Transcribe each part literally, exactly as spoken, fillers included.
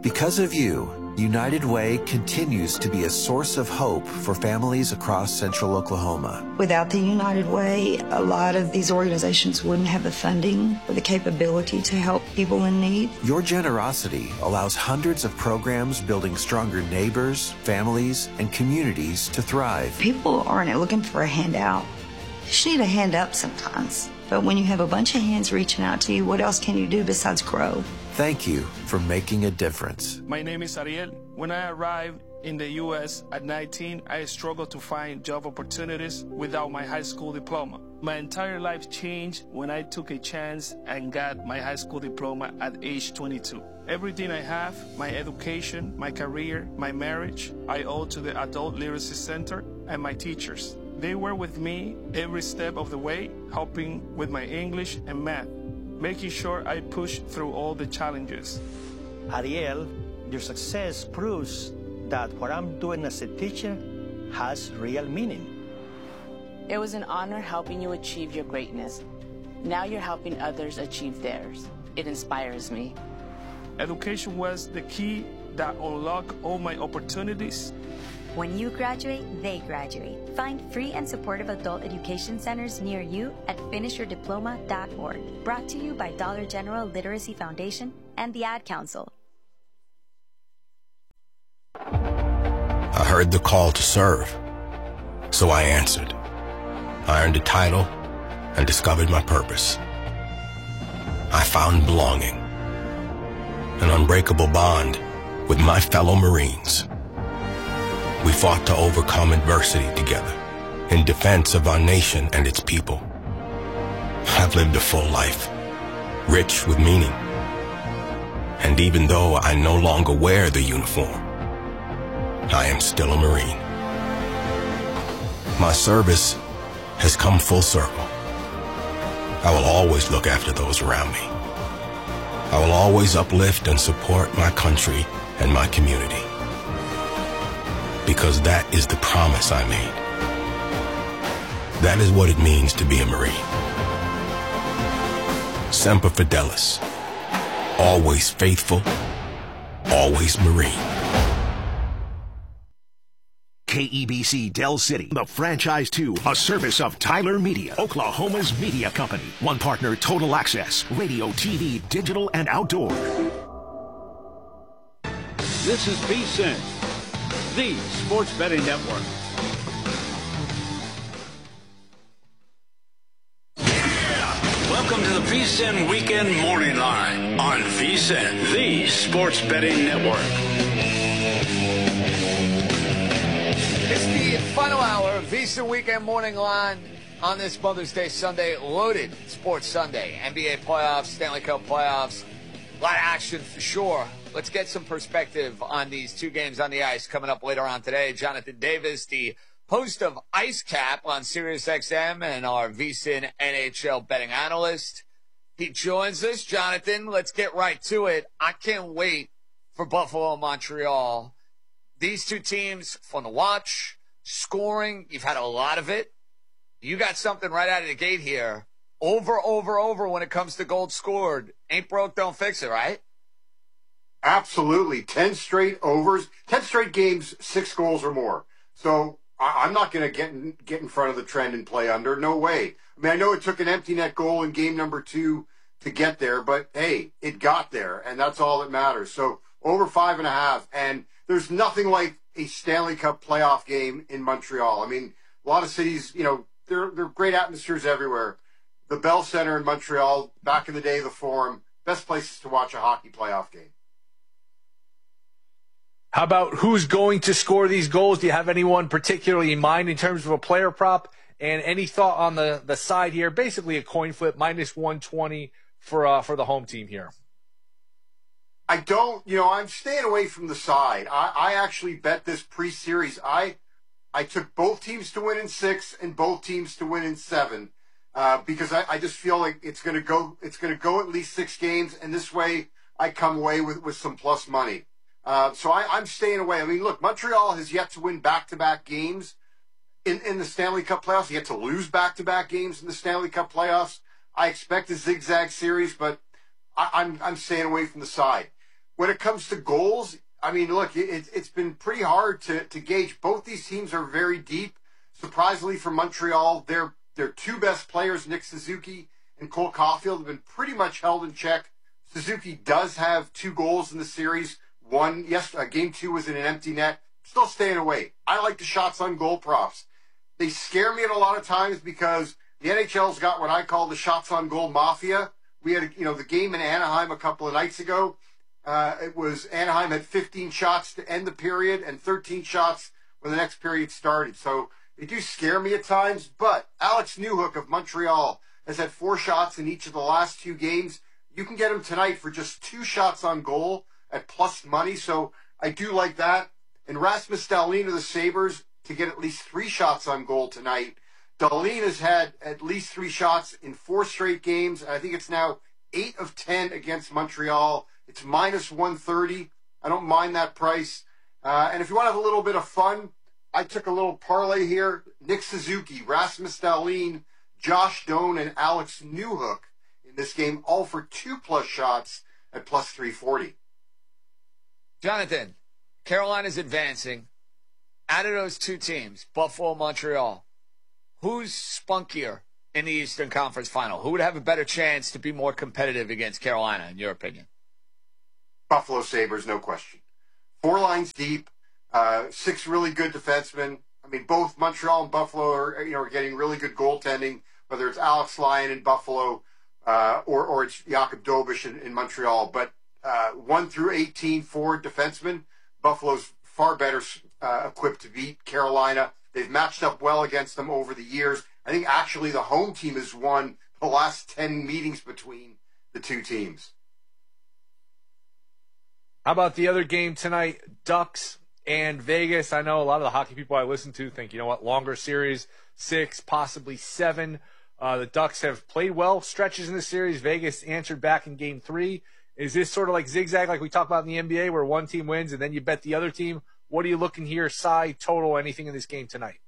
Because of you, United Way continues to be a source of hope for families across central Oklahoma. Without the United Way, a lot of these organizations wouldn't have the funding or the capability to help people in need. Your generosity allows hundreds of programs building stronger neighbors, families, and communities to thrive. People aren't looking for a handout. You just need a hand up sometimes. But when you have a bunch of hands reaching out to you, what else can you do besides grow? Thank you for making a difference. My name is Ariel. When I arrived in the U S at nineteen, I struggled to find job opportunities without my high school diploma. My entire life changed when I took a chance and got my high school diploma at age twenty-two. Everything I have, my education, my career, my marriage, I owe to the Adult Literacy Center and my teachers. They were with me every step of the way, helping with my English and math, making sure I push through all the challenges. Ariel, your success proves that what I'm doing as a teacher has real meaning. It was an honor helping you achieve your greatness. Now you're helping others achieve theirs. It inspires me. Education was the key that unlocked all my opportunities. When you graduate, they graduate. Find free and supportive adult education centers near you at finish your diploma dot org. Brought to you by Dollar General Literacy Foundation and the Ad Council. I heard the call to serve, so I answered. I earned a title and discovered my purpose. I found belonging, an unbreakable bond with my fellow Marines. We fought to overcome adversity together in defense of our nation and its people. I've lived a full life, rich with meaning. And even though I no longer wear the uniform, I am still a Marine. My service has come full circle. I will always look after those around me. I will always uplift and support my country and my community. Because that is the promise I made. That is what it means to be a Marine. Semper Fidelis. Always faithful, always Marine. K E B C Del City, the franchise two, a service of Tyler Media, Oklahoma's media company. One partner, Total Access, radio, T V, digital, and outdoor. This is V S I N, the Sports Betting Network. Welcome to the V S I N Weekend Morning Line on V S I N, the Sports Betting Network. It's the final hour of V S I N Weekend Morning Line on this Mother's Day Sunday. Loaded Sports Sunday. N B A playoffs, Stanley Cup playoffs. A lot of action for sure. Let's get some perspective on these two games on the ice coming up later on today. Jonathan Davis, the host of Ice Cap on SiriusXM and our V S I N N H L betting analyst. He joins us. Jonathan, let's get right to it. I can't wait for Buffalo and Montreal. These two teams, fun to watch. Scoring, you've had a lot of it. You got something right out of the gate here. Over, over, over when it comes to goals scored. Ain't broke, don't fix it, right? Absolutely. Ten straight overs. Ten straight games, six goals or more. So I- I'm not going to get in, get in front of the trend and play under. No way. I mean, I know it took an empty net goal in game number two to get there, but hey, it got there, and that's all that matters. So over five and a half, and there's nothing like a Stanley Cup playoff game in Montreal. I mean, a lot of cities, you know, there there are great atmospheres everywhere. The Bell Center in Montreal, back in the day, the Forum, best places to watch a hockey playoff game. How about who's going to score these goals? Do you have anyone particularly in mind in terms of a player prop? And any thought on the, the side here? Basically a coin flip, minus one twenty for uh, for the home team here. I don't, you know, I'm staying away from the side. I, I actually bet this pre-series. I I took both teams to win in six and both teams to win in seven uh, because I, I just feel like it's going to go. It's going to go at least six games, and this way I come away with, with some plus money. Uh, so I, I'm staying away. I mean, look, Montreal has yet to win back-to-back games in, in the Stanley Cup playoffs. Yet to lose back-to-back games in the Stanley Cup playoffs. I expect a zigzag series, but I, I'm I'm staying away from the side. when it comes to goals, I mean, look, it, it's been pretty hard to, to gauge. Both these teams are very deep. Surprisingly for Montreal, their their two best players, Nick Suzuki and Cole Caulfield, have been pretty much held in check. Suzuki does have two goals in the series. One, yes, uh, game two was in an empty net. Still staying away. I like the shots on goal props. They scare me at a lot of times because the N H L's got what I call the shots on goal mafia. We had, you know, the game in Anaheim a couple of nights ago. Uh, it was Anaheim had fifteen shots to end the period and thirteen shots when the next period started. So they do scare me at times. But Alex Newhook of Montreal has had four shots in each of the last two games. You can get him tonight for just two shots on goal at plus money. So I do like that. And Rasmus Dahlin of the Sabres to get at least three shots on goal tonight. Dahlin has had at least three shots in four straight games. And I think it's now eight of ten against Montreal. It's minus one thirty. I don't mind that price. Uh, and if you want to have a little bit of fun, I took a little parlay here. Nick Suzuki, Rasmus Dahlin, Josh Doan, and Alex Newhook in this game, all for two plus shots at plus three forty. Jonathan, Carolina's advancing. Out of those two teams, Buffalo, Montreal, who's spunkier in the Eastern Conference Final? Who would have a better chance to be more competitive against Carolina, in your opinion? Buffalo Sabres, no question. Four lines deep, uh, six really good defensemen. I mean, both Montreal and Buffalo are, you know, are getting really good goaltending, whether it's Alex Lyon in Buffalo uh, or, or it's Jakub Dobish in, in Montreal. But uh, one through eighteen, four defensemen, Buffalo's far better uh, equipped to beat Carolina. They've matched up well against them over the years. I think actually the home team has won the last ten meetings between the two teams. How about the other game tonight, Ducks and Vegas? I know a lot of the hockey people I listen to think, you know what, longer series, six, possibly seven. Uh, the Ducks have played well stretches in the series. Vegas answered back in game three. Is this sort of like zigzag like we talk about in the N B A where one team wins and then you bet the other team? What are you looking here, side, total, anything in this game tonight?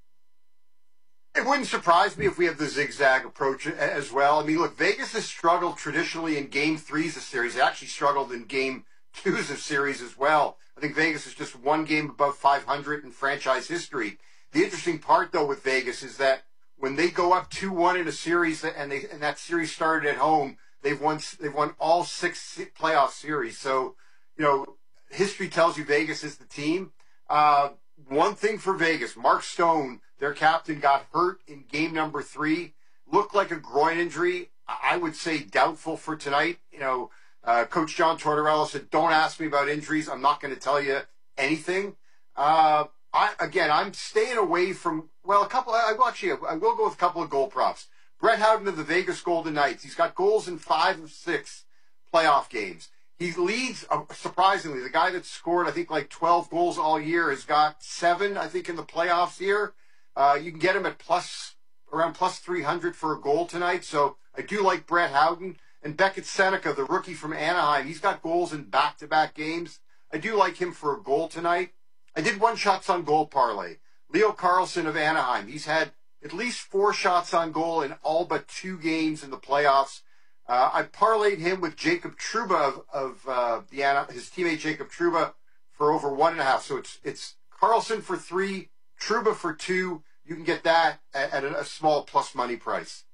It wouldn't surprise me if we have the zigzag approach as well. I mean, look, Vegas has struggled traditionally in game threes of series. They actually struggled in game twos of series as well. I think Vegas is just one game above five hundred in franchise history. The interesting part, though, with Vegas is that when they go up two one in a series and they and that series started at home, they've won they've won all six playoff series. So, you know, history tells you Vegas is the team. Uh, one thing for Vegas, Mark Stone, their captain, got hurt in game number three. Looked like a groin injury. I would say doubtful for tonight. You know, Uh, Coach John Tortorella said, don't ask me about injuries. I'm not going to tell you anything. Uh, I, again, I'm staying away from, well, a couple, I will actually, I will go with a couple of goal props. Brett Howden of the Vegas Golden Knights. He's got goals in five of six playoff games. He leads, uh, surprisingly, the guy that scored, I think, like twelve goals all year has got seven, I think, in the playoffs here. Uh, you can get him at plus, around plus three hundred for a goal tonight. So I do like Brett Howden. And Beckett Seneca, the rookie from Anaheim, he's got goals in back-to-back games. I do like him for a goal tonight. I did one shots on goal parlay. Leo Carlson of Anaheim, he's had at least four shots on goal in all but two games in the playoffs. Uh, I parlayed him with Jacob Trouba of, of uh, the his teammate Jacob Trouba for over one and a half. So it's it's Carlson for three, Trouba for two. You can get that at, at a, a small plus money price.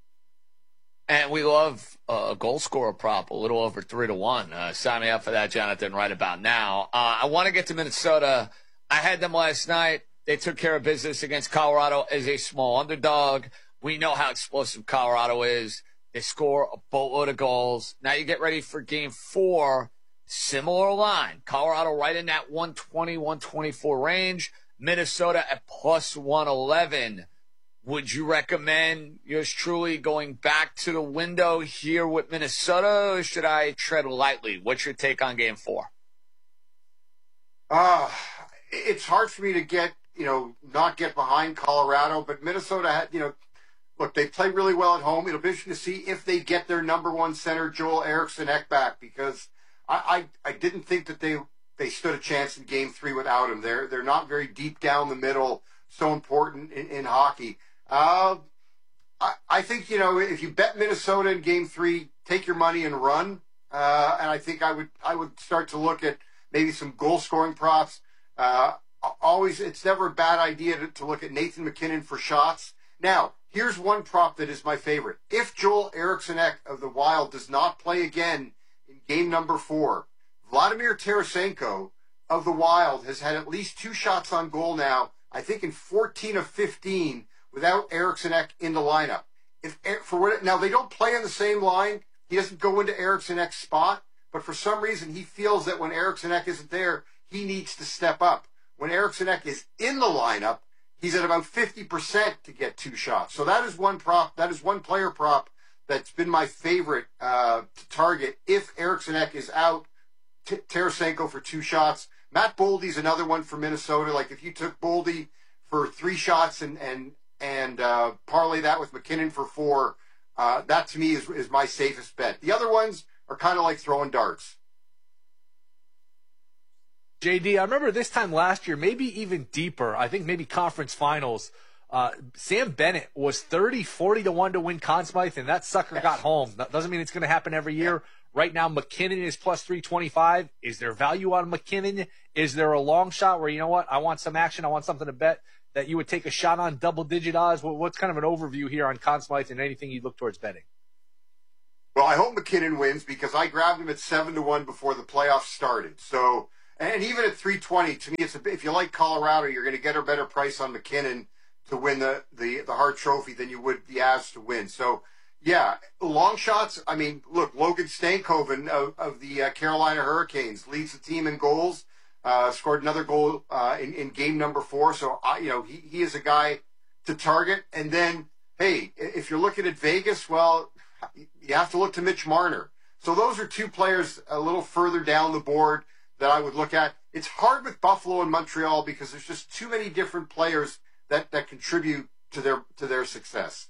And we love a goal scorer prop, a little over three to one. Uh, sign me up for that, Jonathan, right about now. Uh, I want to get to Minnesota. I had them last night. They took care of business against Colorado as a small underdog. We know how explosive Colorado is. They score a boatload of goals. Now you get ready for game four. Similar line. Colorado right in that one twenty, one twenty-four range. Minnesota at plus one eleven. Would you recommend yours truly going back to the window here with Minnesota, or should I tread lightly? What's your take on game four? Uh, it's hard for me to get, you know, not get behind Colorado, but Minnesota had, you know, look, they play really well at home. It'll be interesting to see if they get their number one center, Joel Eriksson Ek, back, because I, I, I didn't think that they, they stood a chance in game three without him. They're, they're not very deep down the middle, so important in, in hockey. Uh, I, I think, you know, if you bet Minnesota in game three, take your money and run. uh, and I think I would I would start to look at maybe some goal scoring props. Uh, always, it's never a bad idea to, to look at Nathan MacKinnon for shots. Now, here's one prop that is my favorite. If Joel Eriksson-Ek of the Wild does not play again in game number four, Vladimir Tarasenko of the Wild has had at least two shots on goal now, I think in fourteen of fifteen, without Eriksson-Ek in the lineup. If for what, now, they don't play on the same line. He doesn't go into Eriksson-Ek's spot, but for some reason he feels that when Eriksson-Ek isn't there, he needs to step up. When Eriksson-Ek is in the lineup, he's at about fifty percent to get two shots. So that is one prop. That is one player prop that's been my favorite uh, to target. If Eriksson-Ek is out, T- Tarasenko for two shots. Matt Boldy's another one for Minnesota. Like if you took Boldy for three shots and and and uh, parlay that with MacKinnon for four, uh, that to me is is my safest bet. The other ones are kind of like throwing darts. J D, I remember this time last year, maybe even deeper, I think maybe conference finals, uh, Sam Bennett was thirty, forty to one to win Conn Smythe, and that sucker yes. got home. That doesn't mean it's going to happen every year. Right now, MacKinnon is plus three twenty-five. Is there value on MacKinnon? Is there a long shot where, you know what, I want some action, I want something to bet, that you would take a shot on double-digit odds? What's kind of an overview here on Conn Smythe and anything you look towards betting? Well, I hope MacKinnon wins because I grabbed him at seven to one before the playoffs started. So, and even at three twenty, to me, it's a, if you like Colorado, you're going to get a better price on MacKinnon to win the, the, the Hart Trophy than you would the Avs to win. So, yeah, long shots. I mean, look, Logan Stankoven of, of the uh, Carolina Hurricanes leads the team in goals, uh, scored another goal uh, in, in game number four. So, uh, you know, he, he is a guy to target. And then, hey, if you're looking at Vegas, well, you have to look to Mitch Marner. So those are two players a little further down the board that I would look at. It's hard with Buffalo and Montreal because there's just too many different players that, that contribute to their to their success.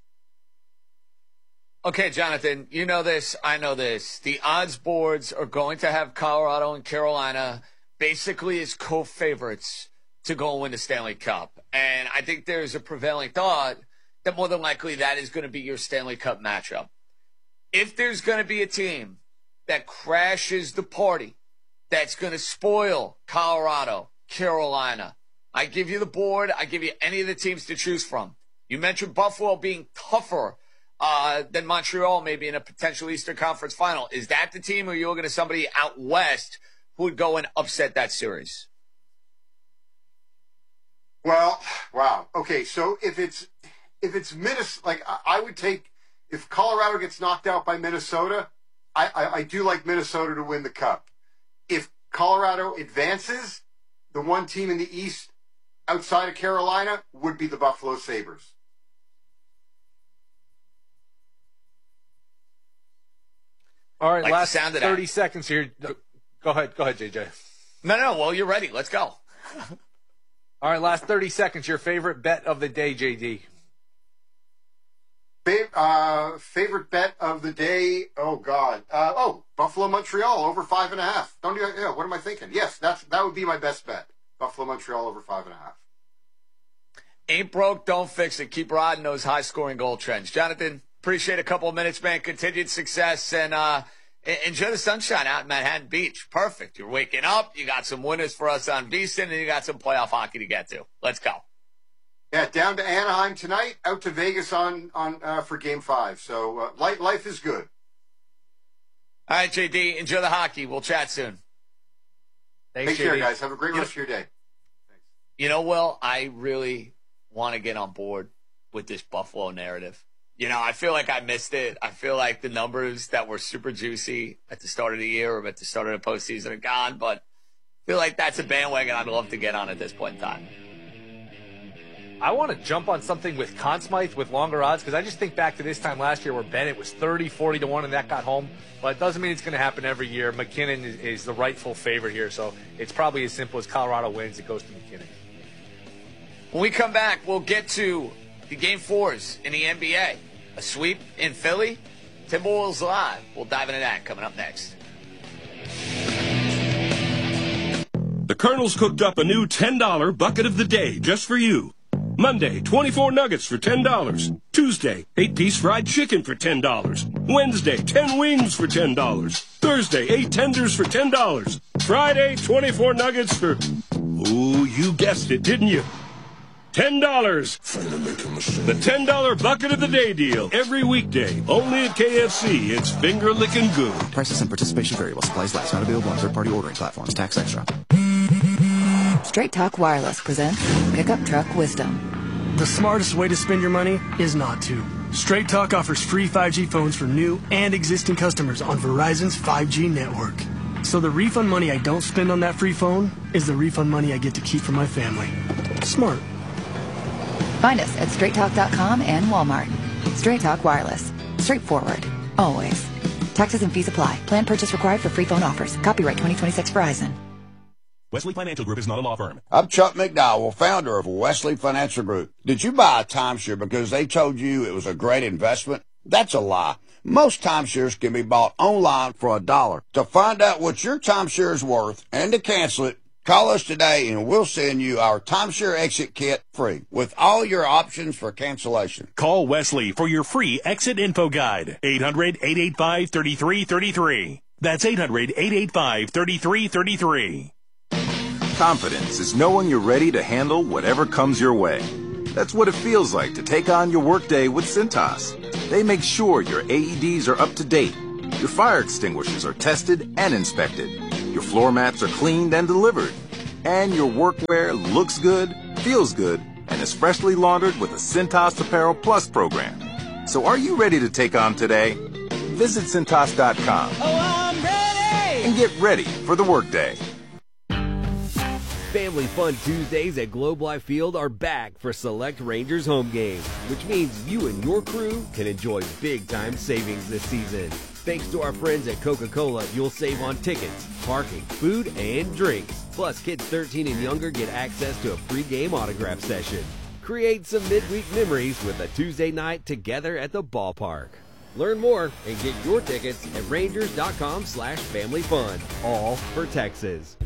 Okay, Jonathan, you know this, I know this. The odds boards are going to have Colorado and Carolina basically as co-favorites to go and win the Stanley Cup. And I think there's a prevailing thought that more than likely that is going to be your Stanley Cup matchup. If there's going to be a team that crashes the party, that's going to spoil Colorado, Carolina, I give you the board. I give you any of the teams to choose from. You mentioned Buffalo being tougher uh, than Montreal, maybe in a potential Eastern Conference final. Is that the team, or are you looking at somebody out west who would go and upset that series? Well, wow. Okay, so if it's if it's Minnesota, like I, I would take. If Colorado gets knocked out by Minnesota, I, I, I do like Minnesota to win the Cup. If Colorado advances, the one team in the East outside of Carolina would be the Buffalo Sabres. All right, like last thirty that. seconds here. Go ahead. Go ahead, J J. No, no, well, you're ready. Let's go. All right, last thirty seconds. Your favorite bet of the day, J D. Uh, favorite bet of the day? Oh God! Uh, oh, Buffalo Montreal over five and a half. Don't you? Yeah. What am I thinking? Yes, that's that would be my best bet. Buffalo Montreal over five and a half. Ain't broke, don't fix it. Keep riding those high-scoring goal trends. Jonathan, appreciate a couple of minutes, man. Continued success, and uh, enjoy the sunshine out in Manhattan Beach. Perfect. You're waking up. You got some winners for us on VSiN, and you got some playoff hockey to get to. Let's go. Yeah, down to Anaheim tonight, out to Vegas on on uh, for Game Five. So uh, life life is good. All right, J D, enjoy the hockey. We'll chat soon. Thanks, Take care, J D. guys. Have a great you rest know, of your day. Thanks. You know, Will, I really want to get on board with this Buffalo narrative. You know, I feel like I missed it. I feel like the numbers that were super juicy at the start of the year or at the start of the postseason are gone, but I feel like that's a bandwagon I'd love to get on at this point in time. I want to jump on something with Conn Smythe with longer odds because I just think back to this time last year where Bennett was thirty, forty to one and that got home. But it doesn't mean it's going to happen every year. MacKinnon is, is the rightful favorite here, so it's probably as simple as Colorado wins, it goes to MacKinnon. When we come back, we'll get to the Game Fours in the N B A. A sweep in Philly. Timberwolves Live. We'll dive into that coming up next. The Colonel's cooked up a new ten dollar bucket of the day just for you. Monday, twenty-four nuggets for ten dollars. Tuesday, eight-piece fried chicken for ten dollars. Wednesday, ten wings for ten dollars. Thursday, eight tenders for ten dollars. Friday, twenty-four nuggets for, oh, you guessed it, didn't you? ten dollars. The ten dollar bucket of the day deal. Every weekday. Only at K F C. It's finger licking good. Prices and participation variable. Supplies last. Not available on third-party ordering platforms. Tax extra. Straight Talk Wireless presents Pickup Truck Wisdom. The smartest way to spend your money is not to. Straight Talk offers free five G phones for new and existing customers on Verizon's five G network. So the refund money I don't spend on that free phone is the refund money I get to keep for my family. Smart. Find us at straight talk dot com and Walmart. Straight Talk Wireless. Straightforward. Always. Taxes and fees apply. Plan purchase required for free phone offers. Copyright twenty twenty-six Verizon. Wesley Financial Group is not a law firm. I'm Chuck McDowell, founder of Wesley Financial Group. Did you buy a timeshare because they told you it was a great investment? That's a lie. Most timeshares can be bought online for a dollar. To find out what your timeshare is worth and to cancel it, call us today and we'll send you our timeshare exit kit free with all your options for cancellation. Call Wesley for your free exit info guide. eight hundred, eight eight five, three three three three. That's eight hundred, eight eight five, three three three three. Confidence is knowing you're ready to handle whatever comes your way. That's what it feels like to take on your workday with Cintas. They make sure your A E Ds are up to date, your fire extinguishers are tested and inspected, your floor mats are cleaned and delivered, and your workwear looks good, feels good, and is freshly laundered with a Cintas Apparel Plus program. So are you ready to take on today? Visit Cintas dot com. Oh, I'm ready! And get ready for the workday. Family Fun Tuesdays at Globe Life Field are back for select Rangers home games, which means you and your crew can enjoy big-time savings this season. Thanks to our friends at Coca-Cola, you'll save on tickets, parking, food, and drinks. Plus, kids thirteen and younger get access to a pre-game autograph session. Create some midweek memories with a Tuesday night together at the ballpark. Learn more and get your tickets at rangers dot com slash family fun, all for Texas.